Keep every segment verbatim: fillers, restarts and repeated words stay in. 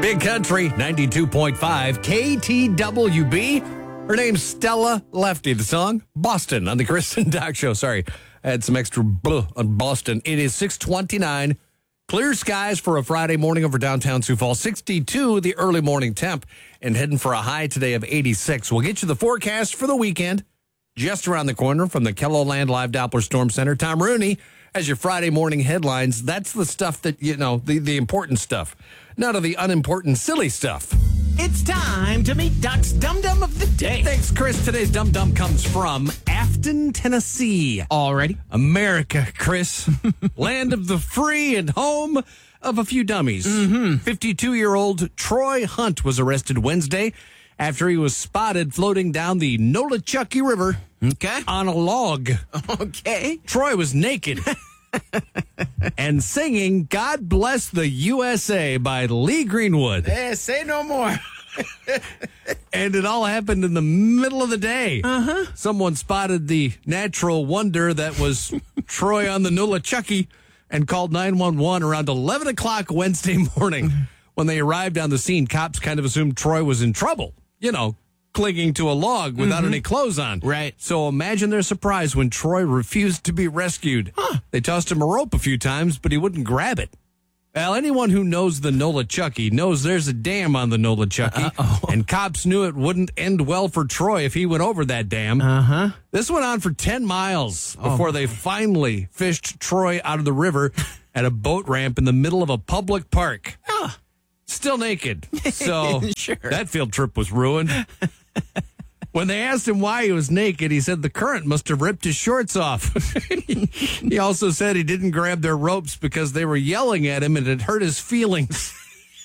Big Country, ninety-two point five, K T W B. Her name's Stella Lefty. The song, Boston, on the Chris and Doc Show. Sorry, I had some extra blah on Boston. It is six twenty-nine. Clear skies for a Friday morning over downtown Sioux Falls. sixty-two, the early morning temp, and heading for a high today of eighty-six. We'll get you the forecast for the weekend just around the corner from the KELOLAND Live Doppler Storm Center. Tom Rooney as your Friday morning headlines. That's the stuff that, you know, the, the important stuff. None of the unimportant, silly stuff. It's time to meet Doc's Dum Dum of the Day. Thanks, Chris. Today's Dum Dum comes from Afton, Tennessee. Already? America, Chris. Land of the free and home of a few dummies. Mm-hmm. fifty-two-year-old Troy Hunt was arrested Wednesday after he was spotted floating down the Nolichucky River Okay. on a log. Okay. Troy was naked and singing God Bless the U S A by Lee Greenwood. Eh, say no more. And it all happened in the middle of the day. Uh-huh. Someone spotted the natural wonder that was Troy on the Nolichucky and called nine one one around eleven o'clock Wednesday morning. When they arrived on the scene, cops kind of assumed Troy was in trouble, you know, clinging to a log without Mm-hmm. any clothes on. Right. So imagine their surprise when Troy refused to be rescued. Huh. They tossed him a rope a few times, but he wouldn't grab it. Well, anyone who knows the Nolichucky knows there's a dam on the Nolichucky, Uh-oh. and cops knew it wouldn't end well for Troy if he went over that dam. Uh-huh. This went on for ten miles Oh. before they finally fished Troy out of the river at a boat ramp in the middle of a public park. Oh. Still naked. So Sure. that field trip was ruined. When they asked him why he was naked, he said the current must have ripped his shorts off. He also said he didn't grab their ropes because they were yelling at him and it hurt his feelings.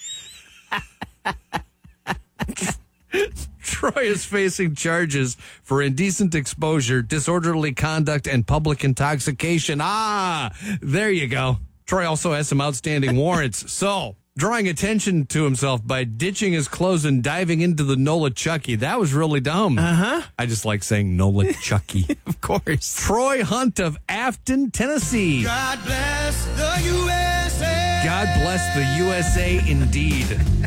Troy is facing charges for indecent exposure, disorderly conduct, and public intoxication. Ah, there you go. Troy also has some outstanding warrants. So, drawing attention to himself by ditching his clothes and diving into the Nolichucky. That was really dumb. Uh-huh. I just like saying Nolichucky. Of course. Troy Hunt of Afton, Tennessee. God bless the U S A. God bless the U S A indeed.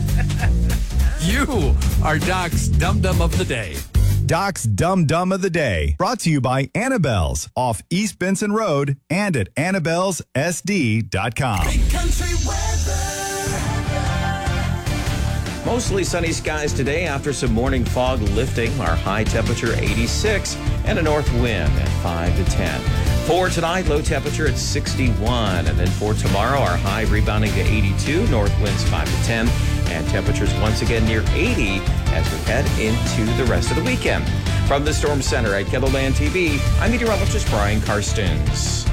You are Doc's Dum Dum of the Day. Doc's Dum Dum of the Day, brought to you by Annabelle's off East Benson Road and at annabelles s d dot com. Big country weather. Mostly sunny skies today after some morning fog lifting. Our high temperature eighty-six and a north wind at five to ten. For tonight, low temperature at sixty-one. And then for tomorrow, our high rebounding to eighty-two, north winds five to ten, and temperatures once again near eighty as we head into the rest of the weekend. From the Storm Center at KELOLAND T V, I'm meteorologist Brian Karstens.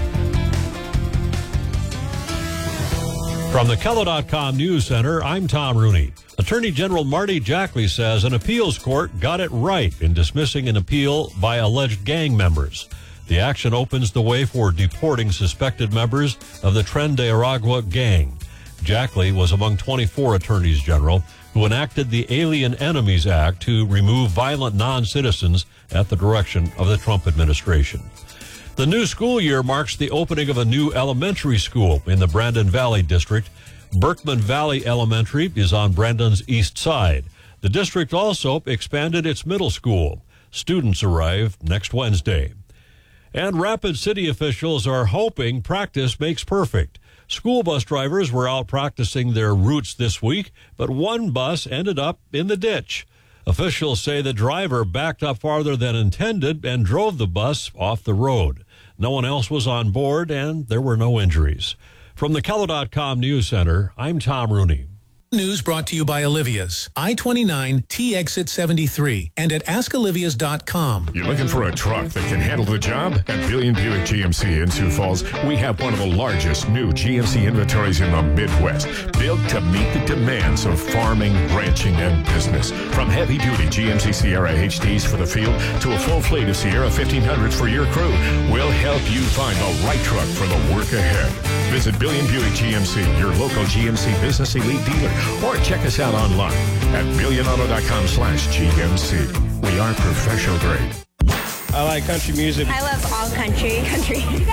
From the Kelo dot com News Center, I'm Tom Rooney. Attorney General Marty Jackley says an appeals court got it right in dismissing an appeal by alleged gang members. The action opens the way for deporting suspected members of the Tren de Aragua gang. Jackley was among twenty-four attorneys general who enacted the Alien Enemies Act to remove violent non-citizens at the direction of the Trump administration. The new school year marks the opening of a new elementary school in the Brandon Valley District. Berkman Valley Elementary is on Brandon's east side. The district also expanded its middle school. Students arrive next Wednesday. And Rapid City officials are hoping practice makes perfect. School bus drivers were out practicing their routes this week, but one bus ended up in the ditch. Officials say the driver backed up farther than intended and drove the bus off the road. No one else was on board, and there were no injuries. From the Kelo dot com News Center, I'm Tom Rooney. News brought to you by Olivia's, I twenty-nine T Exit seventy-three, and at ask olivias dot com. You're looking for a truck that can handle the job? At Billion Buick G M C in Sioux Falls, we have one of the largest new G M C inventories in the Midwest, built to meet the demands of farming, ranching, and business. From heavy-duty G M C Sierra H Ds for the field to a full fleet of Sierra fifteen hundreds for your crew, we'll help you find the right truck for the work ahead. Visit Billion Buick G M C, your local G M C Business Elite dealer, or check us out online at billion auto dot com slash G M C. We are professional grade. I like country music. I love all country. Country.